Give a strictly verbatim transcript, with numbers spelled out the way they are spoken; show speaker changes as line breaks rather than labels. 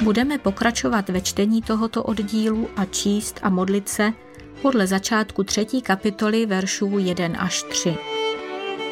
Budeme pokračovat ve čtení tohoto oddílu a číst a modlit se podle začátku třetí kapitoly veršů jedna až tři.